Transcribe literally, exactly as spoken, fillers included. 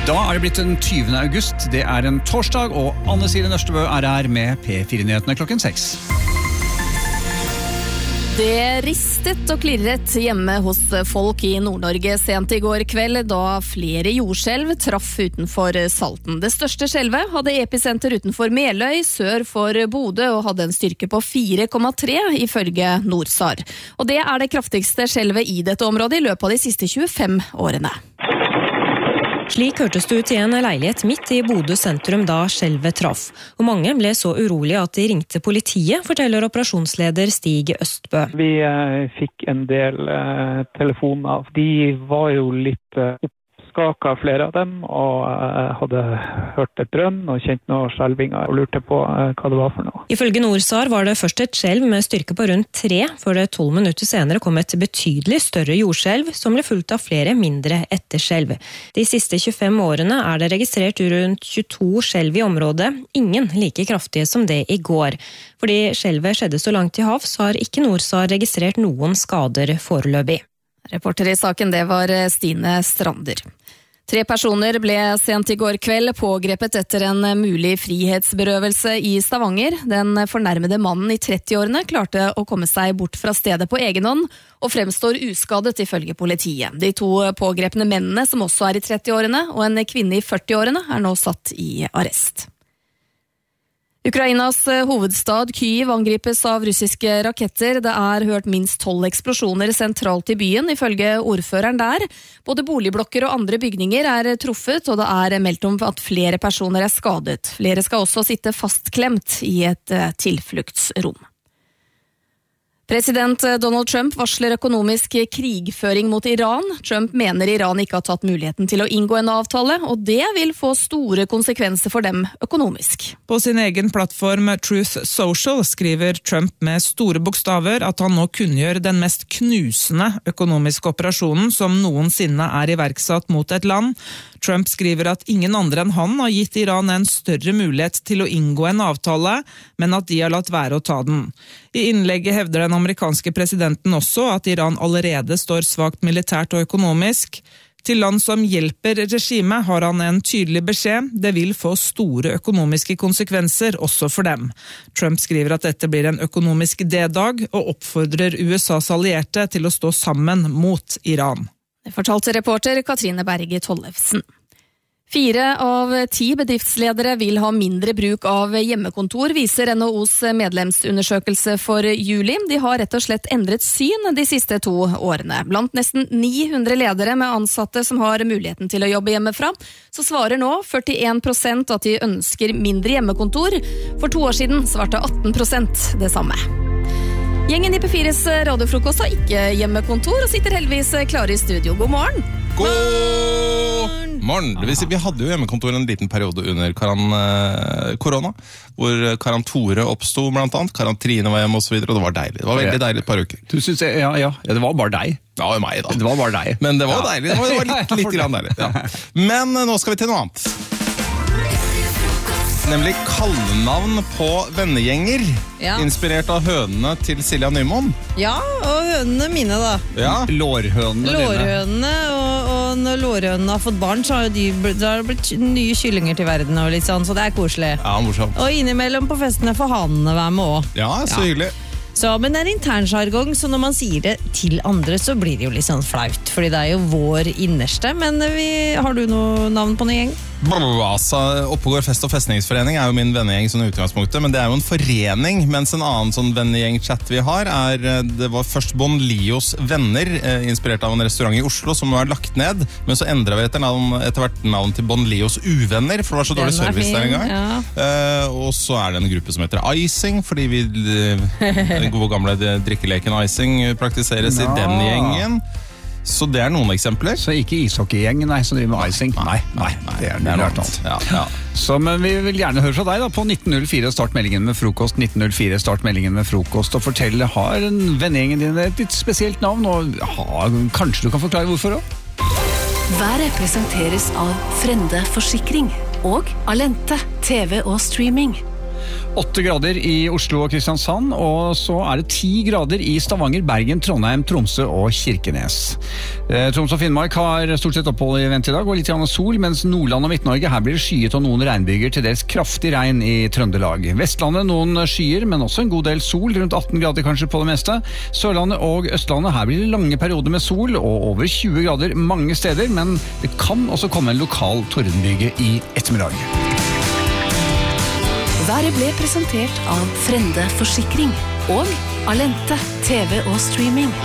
Da er det blitt den tyvende august, det er en torsdag, og Anne Sire Nørstebø er her med P fire-nyhetene klokken seks. Det ristet og klirret hjemme hos folk i Nord-Norge sent i går kveld, da flere jordskjelv traff utenfor Salten. Det største skjelvet hadde episenter utenfor Meløy, sør for Bodø, og hadde en styrke på fire komma tre ifølge Norsar. Og det er det kraftigste skjelvet i dette området i løpet av de siste tjuefem årene. Slik hørtes det ut i en leilighet midt i Bodø sentrum da skjelvet traff. Og mange ble så urolige at de ringte politiet, forteller operasjonsleder Stig Østbø. Vi eh, fikk en del eh, telefoner. De var jo litt eh, oppskaka, flere av dem, og eh, hadde hørt et drønn og kjent noe skjelvinger og lurte på eh, hva det var for noe. Ifølge Norsar var det først et skjelv med styrke på rundt tre, før det tolv minutter senere kom et betydelig større jordskjelv, som ble fulgt av flere mindre etterskjelv. De siste tjuefem årene er det registrert rundt tjueto skjelv i området, ingen like kraftige som det i går. Fordi skjelvet skjedde så langt til havs, har ikke Norsar registrert noen skader foreløpig. Reporter i saken, det var Stine Strander. Tre personer ble sent i går kveld pågrepet etter en mulig frihetsberøvelse i Stavanger. Den fornærmede mannen i trettiårene klarte å komme seg bort fra stedet på egen hånd og fremstår uskadet ifølge politiet. De to pågrepne mennene, som også er i trettiårene, og en kvinne i førtiårene, er nå satt i arrest. Ukrainas hovedstad Kyiv angripes av russiske raketter. Det er hørt minst tolv eksplosjoner sentralt i byen, ifølge ordføreren der. Både boligblokker og andre bygninger er truffet, og det er meldt om at flere personer er skadet. Flere skal også sitte fastklemt i et tilfluktsrom. President Donald Trump varsler økonomisk krigføring mot Iran. Trump mener Iran ikke har tatt muligheten til å inngå en avtale, og det vil få store konsekvenser for dem økonomisk. På sin egen plattform Truth Social skriver Trump med store bokstaver at han nå kunngjør den mest knusende økonomiske operasjonen som noensinne er iverksatt mot et land. Trump skriver at ingen andre enn han har gitt Iran en større mulighet til å inngå en avtale, men at de har latt være å ta den. I innlegget hevder den amerikanske presidenten også at Iran allerede står svakt militært og økonomisk. Til land som hjelper regimet har han en tydelig beskjed. Det vil få store økonomiske konsekvenser også for dem. Trump skriver at dette blir en økonomisk D-dag og oppfordrer U S A's allierte til å stå sammen mot Iran. Det fortalte reporter Katrine Berge Tollefsen. Fire av ti bedriftsledere vil ha mindre bruk av hjemmekontor, viser N H O's medlemsundersøkelse for juli. De har rett og slett endret syn de siste to årene. Blant nesten ni hundre ledere med ansatte som har muligheten til å jobbe hjemmefra, så svarer nå førtien prosent at de ønsker mindre hjemmekontor. For to år siden svarte atten prosent det samme. Gjengen i P fires radiofrokost har ikke hjemmekontor og sitter heldigvis klare i studio. God morgen! God morgen! Det vil si, vi hadde jo hjemmekontor en liten periode under karan, korona, hvor karantore oppstod blant annet, karantrine var hjemme og så videre, og det var deilig. Det var veldig deilig et par uker. Du synes jeg, ja, ja, ja, det var bare deg. Ja, det var meg da. Det var bare deg. Men det var ja. deilig, det var, det var litt, litt grann deilig. Ja. Men nå skal vi til noe annet. Nemlig kallenavn på vennegjenger, ja. Inspirert av hønene til Silja Nymoen. Ja, og hønene mine da. Ja. Lårhønene dine. Lårhønene, og, og når lårhønene har fått barn, så har de blitt, så har det blitt nye kyllinger til verden, og litt sånn, så det er koselig. Ja, morsomt. Og innimellom på festene får hanene være med også. Ja, så ja. Hyggelig. Så, men det er intern jargong, så når man sier det til andre, så blir det jo litt sånn flaut, fordi det er jo vår innerste. Men vi, har du noe navn på noen gjeng? Altså, Oppegård Fest- og Festningsforening er jo min vennegjeng sånn utgangspunktet, men det er jo en forening, mens en annen sånn vennegjeng-chat vi har er, det var først Bon Lios Venner, eh, inspirert av en restaurant i Oslo som var lagt ned, men så endret vi etter, navn, etter hvert navn til Bon Lios Uvenner, for det var så dårlig service fin, der en gang. Ja. Eh, og så er det en gruppe som heter Icing, fordi vi, den gode gamle drikkeleken Icing praktiseres ja. I den gjengen. Så det er noen eksempler. Så ikke ishockeygjeng, nei, som driver med icing. Nei, nei, nei, det er, det er noe annet. Ja, ja. Så, men vi vil gjerne høre fra deg da, på nitten null fire start meldingen med frokost, nitten null fire start meldingen med frokost, og fortell, har en vennegjengen din et litt spesielt navn, og ha, kanskje du kan forklare hvorfor også? Været presenteres av Frende Forsikring og Alente, T V og streaming. Åtte grader i Oslo og Kristiansand, og så er det ti grader i Stavanger, Bergen, Trondheim, Tromsø og Kirkenes. Eh, Troms og Finnmark har stort sett opphold i vent i dag, og litt grann sol, mens Nordland og Midt-Norge, her blir det skyet og noen regnbyger, til dels kraftig regn i Trøndelag. Vestlandet noen skyer, men også en god del sol, rundt atten grader kanskje på det meste. Sørlandet og Østlandet, her blir det lange perioder med sol, og over tjue grader mange steder, men det kan også komme en lokal tordenbyge i ettermiddag. Været ble presentert av Frende Forsikring og Alente T V og streaming.